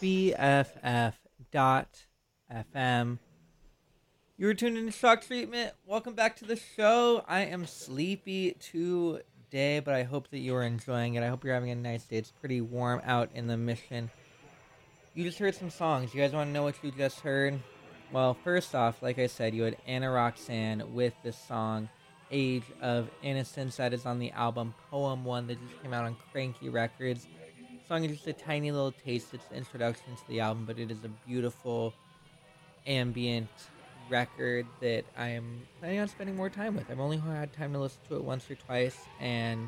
BFF.FM. You were tuned into Shock Treatment. Welcome back to the show. I am sleepy today, but I hope that you are enjoying it. I hope you're having a nice day. It's pretty warm out in the Mission. You just heard some songs. You guys want to know what you just heard? Well, first off, like I said, you had Anna Roxanne with this song, Age of Innocence. That is on the album Poem 1 that just came out on Cranky Records. The song is just a tiny little taste. It's the introduction to the album, but it is a beautiful ambient record that I am planning on spending more time with. I've only had time to listen to it once or twice, and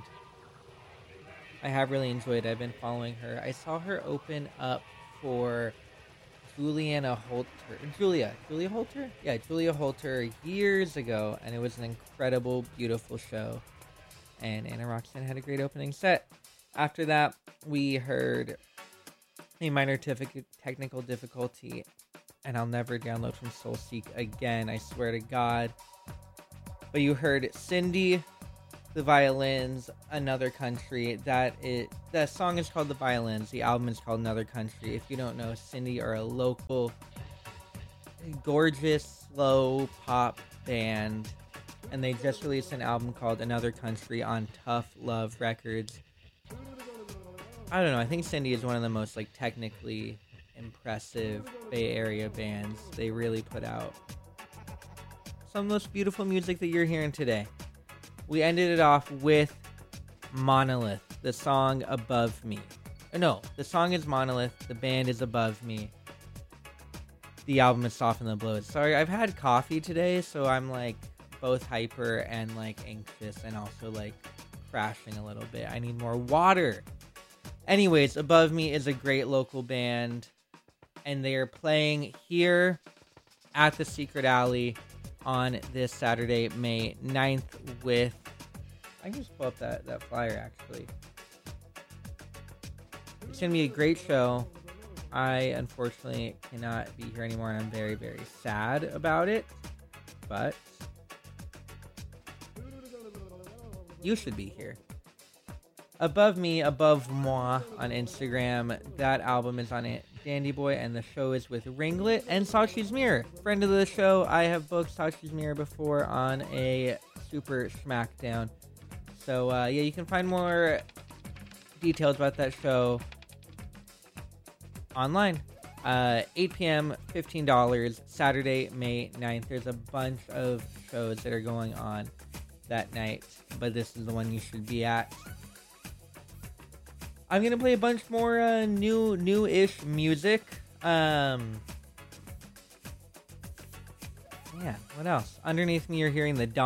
I have really enjoyed it. I've been following her. I saw her open up for Julia Holter years ago, and it was an incredible, beautiful show, and Anna Roxanne had a great opening set. After that, we heard A Minor Technical Difficulty, and I'll never download from Soulseek again, I swear to God. But you heard Cindy, The Violins, Another Country. The song is called The Violins. The album is called Another Country. If you don't know, Cindy are a local, gorgeous, slow pop band, and they just released an album called Another Country on Tough Love Records. I don't know. I think Cindy is one of the most technically impressive Bay Area bands. They really put out some of the most beautiful music that you're hearing today. We ended it off with Monolith, the song Above Me. No, the song is Monolith, the band is Above Me. The album is Soften the Blows. Sorry, I've had coffee today, so I'm both hyper and anxious and also crashing a little bit. I need more water. Anyways, Above Me is a great local band, and they are playing here at the Secret Alley on this Saturday, May 9th with... I can just pull up that flyer, actually. It's going to be a great show. I, unfortunately, cannot be here anymore, and I'm very, very sad about it. But you should be here. Above Me, Above Moi on Instagram. That album is on it. Dandy Boy, and the show is with Ringlet and Sachi's Mirror. Friend of the show, I have booked Sachi's Mirror before on a Super Smackdown. So, yeah, you can find more details about that show online. 8 p.m., $15, Saturday, May 9th. There's a bunch of shows that are going on that night, but this is the one you should be at. I'm going to play a bunch more new-ish music. Yeah, what else? Underneath me, you're hearing the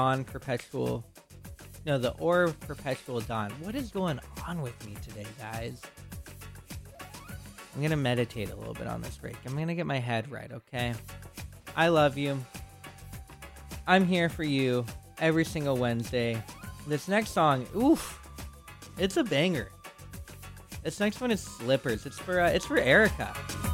Orb Perpetual Dawn. What is going on with me today, guys? I'm going to meditate a little bit on this break. I'm going to get my head right, okay? I love you. I'm here for you every single Wednesday. This next song, oof, it's a banger. This next one is Slippers. It's for Erica.